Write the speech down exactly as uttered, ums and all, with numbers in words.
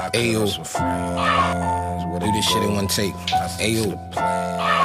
Ayo, do this shit in one take. Ayo.